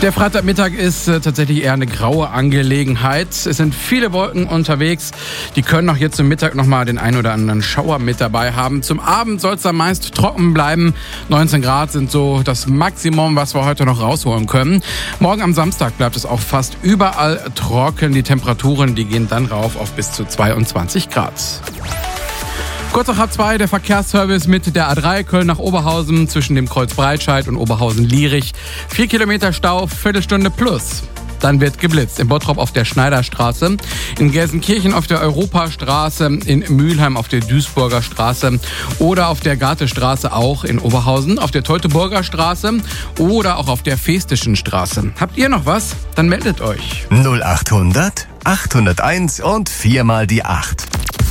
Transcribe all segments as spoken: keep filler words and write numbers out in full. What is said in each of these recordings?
Der Freitagmittag ist äh, tatsächlich eher eine graue Angelegenheit. Es sind viele Wolken unterwegs. Die können auch jetzt zum Mittag nochmal den einen oder anderen Schauer mit dabei haben. Zum Abend soll es dann meist trocken bleiben. neunzehn Grad sind so das Maximum, was wir heute noch rausholen können. Morgen am Samstag bleibt es auch fast überall trocken. Die Temperaturen, die gehen dann rauf auf bis zu zweiundzwanzig Grad. Kurz nach halb zwei, der Verkehrsservice mit der A drei Köln nach Oberhausen zwischen dem Kreuz Breitscheid und Oberhausen-Lierich. Vier Kilometer Stau, Viertelstunde plus. Dann wird geblitzt. In Bottrop auf der Schneiderstraße, in Gelsenkirchen auf der Europastraße, in Mülheim auf der Duisburger Straße oder auf der Gartestraße auch in Oberhausen, auf der Teutoburger Straße oder auch auf der Festischen Straße. Habt ihr noch was? Dann meldet euch. null achthundert, achthunderteins und viermal die acht.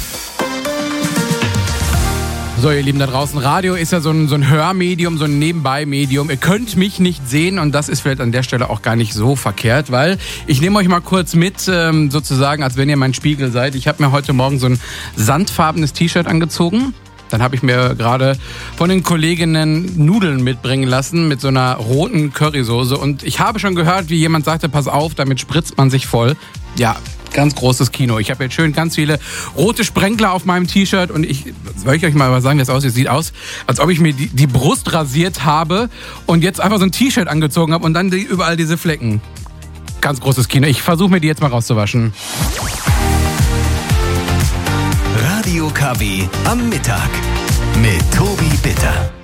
So, ihr Lieben da draußen, Radio ist ja so ein, so ein Hörmedium, so ein Nebenbei-Medium. Ihr könnt mich nicht sehen und das ist vielleicht an der Stelle auch gar nicht so verkehrt, weil ich nehme euch mal kurz mit, ähm, sozusagen, als wenn ihr mein Spiegel seid. Ich habe mir heute Morgen so ein sandfarbenes T-Shirt angezogen. Dann habe ich mir gerade von den Kolleginnen Nudeln mitbringen lassen mit so einer roten Currysoße. Und ich habe schon gehört, wie jemand sagte, pass auf, damit spritzt man sich voll. Ja, ganz großes Kino. Ich habe jetzt schön ganz viele rote Sprenkler auf meinem T-Shirt und ich, soll ich euch mal sagen, wie das aussieht? Sieht aus, als ob ich mir die, die Brust rasiert habe und jetzt einfach so ein T-Shirt angezogen habe und dann die, überall diese Flecken. Ganz großes Kino. Ich versuche mir die jetzt mal rauszuwaschen. Radio K W am Mittag mit Tobi Bitter.